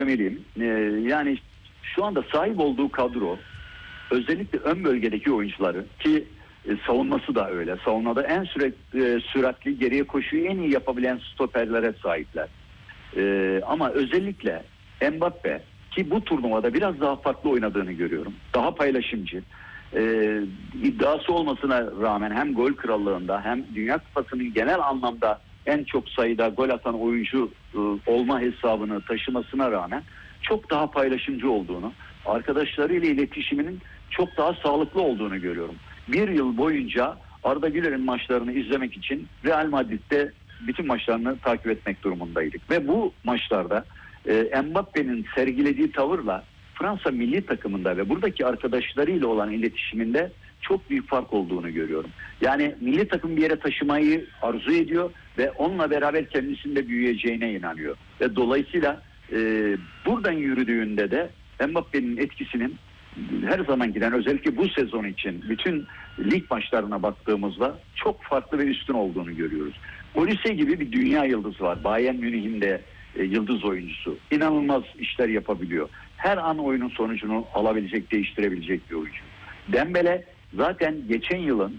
söylemeliyim. Yani şu anda sahip olduğu kadro, özellikle ön bölgedeki oyuncuları ki savunması da öyle. Savunmada en süratli, geriye koşuyu en iyi yapabilen stoperlere sahipler. Ama özellikle Mbappe, ki bu turnuvada biraz daha farklı oynadığını görüyorum. Daha paylaşımcı. İddiası olmasına rağmen hem gol krallığında hem Dünya Kupası'nın genel anlamda en çok sayıda gol atan oyuncu olma hesabını taşımasına rağmen çok daha paylaşımcı olduğunu, arkadaşlarıyla iletişiminin çok daha sağlıklı olduğunu görüyorum. Bir yıl boyunca Arda Güler'in maçlarını izlemek için Real Madrid'de bütün maçlarını takip etmek durumundaydık. Ve bu maçlarda Mbappe'nin sergilediği tavırla Fransa milli takımında ve buradaki arkadaşlarıyla olan iletişiminde çok büyük fark olduğunu görüyorum. Yani milli takım bir yere taşımayı arzu ediyor ve onunla beraber kendisinde büyüyeceğine inanıyor. Ve dolayısıyla buradan yürüdüğünde de Mbappe'nin etkisinin her zaman giden, özellikle bu sezon için bütün lig maçlarına baktığımızda çok farklı ve üstün olduğunu görüyoruz. Olise gibi bir dünya yıldızı var. Bayern Münih'in de yıldız oyuncusu. İnanılmaz işler yapabiliyor. Her an oyunun sonucunu alabilecek, değiştirebilecek bir oyuncu. Dembele zaten geçen yılın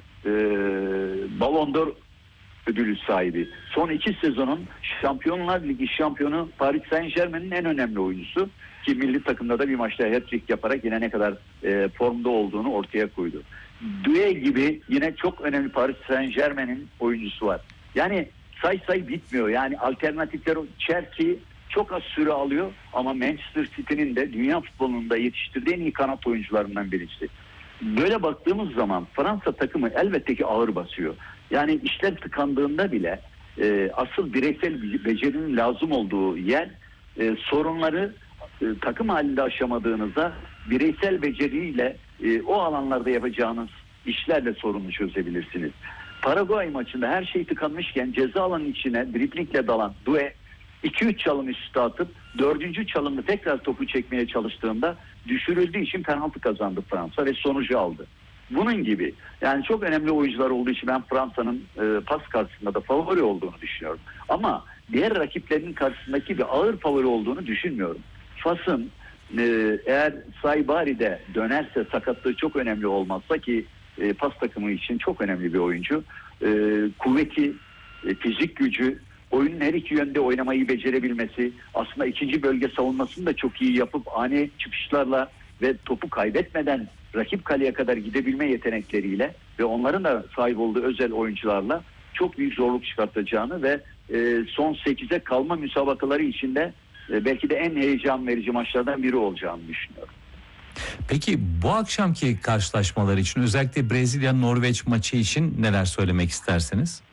Ballon d'Or ödülü sahibi. Son 2 sezonun Şampiyonlar Ligi şampiyonu Paris Saint-Germain'in en önemli oyuncusu. Ki milli takımda da bir maçta hat-trick yaparak yine ne kadar formda olduğunu ortaya koydu. Doué gibi yine çok önemli Paris Saint-Germain'in oyuncusu var. Yani say bitmiyor. Yani alternatifler, Chelsea çok az süre alıyor ama Manchester City'nin de dünya futbolunda yetiştirdiği en iyi kanat oyuncularından birisi. Böyle baktığımız zaman Fransa takımı elbette ki ağır basıyor. Yani işler tıkandığında bile asıl bireysel becerinin lazım olduğu yer, sorunları takım halinde aşamadığınızda bireysel beceriyle o alanlarda yapacağınız işlerle sorunu çözebilirsiniz. Paraguay maçında her şey tıkanmışken ceza alanının içine driblingle dalan Doué 2-3 çalım üstü atıp 4. çalımda tekrar topu çekmeye çalıştığında düşürüldüğü için penaltı kazandı Fransa ve sonucu aldı. Bunun gibi yani çok önemli oyuncular olduğu için ben Fransa'nın pas karşısında da favori olduğunu düşünüyorum. Ama diğer rakiplerinin karşısındaki bir ağır favori olduğunu düşünmüyorum. Fas'ın eğer Saibari de dönerse, sakatlığı çok önemli olmazsa ki pas takımı için çok önemli bir oyuncu. Kuvveti, fizik gücü, oyunun her iki yönde oynamayı becerebilmesi, aslında ikinci bölge savunmasını da çok iyi yapıp ani çıkışlarla ve topu kaybetmeden rakip kaleye kadar gidebilme yetenekleriyle ve onların da sahip olduğu özel oyuncularla çok büyük zorluk çıkartacağını ve son 8'e kalma müsabakaları içinde belki de en heyecan verici maçlardan biri olacağını düşünüyorum. Peki bu akşamki karşılaşmalar için, özellikle Brezilya-Norveç maçı için neler söylemek istersiniz?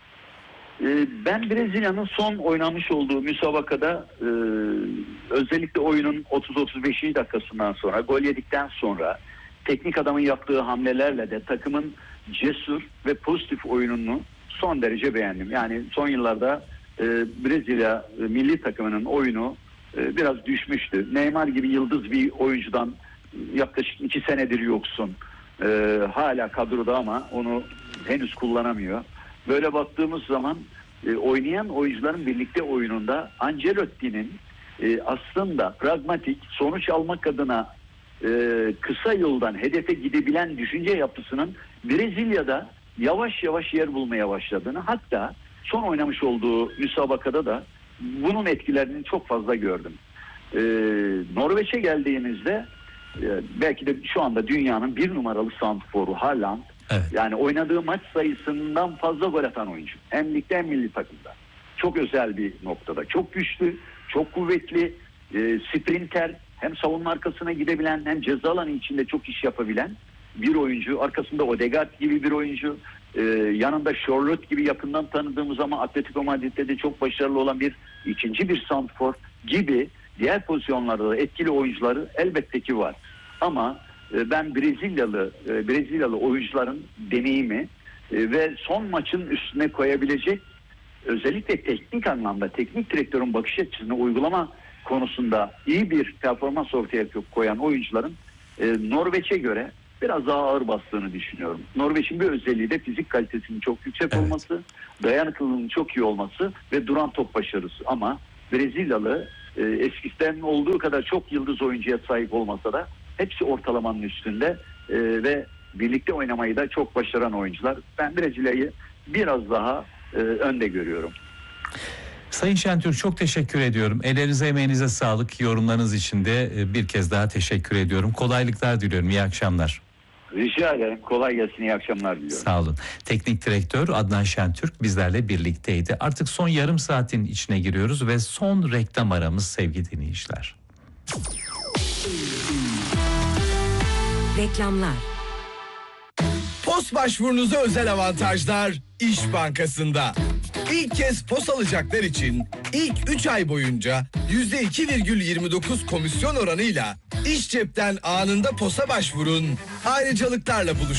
Ben Brezilya'nın son oynamış olduğu müsabakada özellikle oyunun 30-35. dakikasından sonra, gol yedikten sonra teknik adamın yaptığı hamlelerle de takımın cesur ve pozitif oyununu son derece beğendim. Yani son yıllarda Brezilya milli takımının oyunu biraz düşmüştü. Neymar gibi yıldız bir oyuncudan yaklaşık 2 senedir yoksun. Hala kadroda ama onu henüz kullanamıyor. Böyle baktığımız zaman oynayan oyuncuların birlikte oyununda Ancelotti'nin aslında pragmatik, sonuç almak adına kısa yoldan hedefe gidebilen düşünce yapısının Brezilya'da yavaş yavaş yer bulmaya başladığını, hatta son oynamış olduğu müsabakada da bunun etkilerini çok fazla gördüm. Norveç'e geldiğimizde belki de şu anda dünyanın 1 numaralı santrforu Haaland. Evet. Yani oynadığı maç sayısından fazla gol atan oyuncu. Hem ligde hem milli takımda. Çok özel bir noktada. Çok güçlü, çok kuvvetli, sprinter, hem savunma arkasına gidebilen hem ceza alanı içinde çok iş yapabilen bir oyuncu. Arkasında Odegaard gibi bir oyuncu. Yanında Charlotte gibi yakından tanıdığımız ama Atletico Madrid'de de çok başarılı olan ikinci bir santrfor gibi diğer pozisyonlarda da etkili oyuncuları elbette ki var. Ama ben Brezilyalı oyuncuların deneyimi ve son maçın üstüne koyabilecek, özellikle teknik anlamda teknik direktörün bakış açısını uygulama konusunda iyi bir performans ortaya koyan oyuncuların Norveç'e göre biraz daha ağır bastığını düşünüyorum. Norveç'in bir özelliği de fizik kalitesinin çok yüksek olması, dayanıklılığının çok iyi olması ve duran top başarısı. Ama Brezilyalı eskiden olduğu kadar çok yıldız oyuncuya sahip olmasa da hepsi ortalamanın üstünde ve birlikte oynamayı da çok başaran oyuncular. Ben Brezilya'yı biraz daha önde görüyorum. Sayın Şentürk, çok teşekkür ediyorum. Ellerinize emeğinize sağlık. Yorumlarınız için de bir kez daha teşekkür ediyorum. Kolaylıklar diliyorum. İyi akşamlar. Rica ederim. Kolay gelsin. İyi akşamlar diliyorum. Sağ olun. Teknik direktör Adnan Şentürk bizlerle birlikteydi. Artık son yarım saatin içine giriyoruz ve son reklam aramız sevgili dinleyiciler. Reklamlar. POS başvurunuza özel avantajlar İş Bankası'nda. İlk kez POS alacaklar için ilk 3 ay boyunca %2,29 komisyon oranıyla İş Cep'ten anında POS'a başvurun. Ayrıcalıklarla buluşun.